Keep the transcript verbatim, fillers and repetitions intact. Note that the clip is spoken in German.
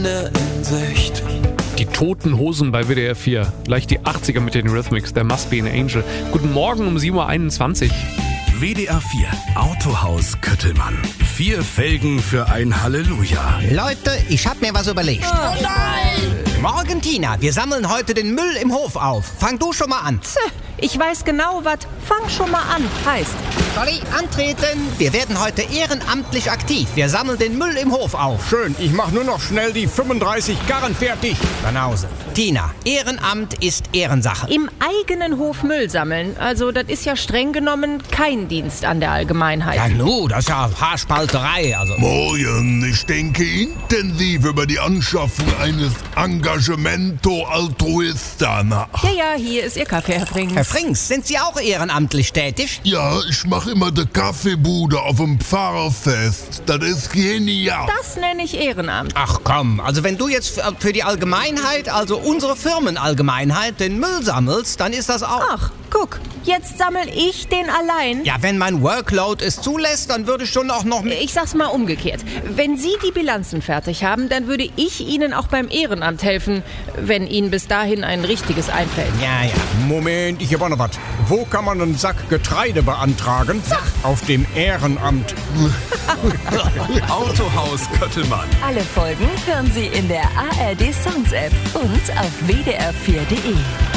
in Sicht. Die Toten Hosen bei W D R vier. Gleich die achtziger mit den Rhythmics. Der Must Be an Angel. Guten Morgen um sieben Uhr einundzwanzig. W D R vier Autohaus Köttelmann. Vier Felgen für ein Halleluja. Leute, ich hab mir was überlegt. Oh nein! Morgen, Tina, wir sammeln heute den Müll im Hof auf. Fang du schon mal an. Ich weiß genau, was fang schon mal an heißt. Sorry, antreten. Wir werden heute ehrenamtlich aktiv. Wir sammeln den Müll im Hof auf. Schön, ich mach nur noch schnell die fünfunddreißig Karren fertig. Banause. Tina, Ehrenamt ist Ehrensache. Im eigenen Hof Müll sammeln, also das ist ja streng genommen kein Dienst an der Allgemeinheit. Ja, nu, das ist ja Haarspalterei. Also. Morgen, ich denke intensiv über die Anschaffung eines Engagemento Altruista nach. Ja, ja, hier ist Ihr Kaffee, Herr Frings. Herr Frings, sind Sie auch ehrenamtlich tätig? Ja, ich mache immer die Kaffeebude auf dem Pfarrfest. Das ist genial. Das nenne ich Ehrenamt. Ach komm, also wenn du jetzt für- für die Allgemeinheit, also unsere Firmenallgemeinheit, den Müll sammelst, dann ist das auch... Ach, guck, jetzt sammel ich den allein. Ja, wenn mein Workload es zulässt, dann würde ich schon auch noch... mit- Ich sag's mal umgekehrt. Wenn Sie die Bilanzen fertig haben, dann würde ich Ihnen auch beim Ehrenamt helfen, wenn Ihnen bis dahin ein richtiges einfällt. Ja, ja. Moment, ich hab auch noch was. Wo kann man einen Sack Getreide beantragen? Auf dem Ehrenamt. Autohaus Köttelmann. Alle Folgen hören Sie in der A R D Songs App und auf w d r vier punkt d e.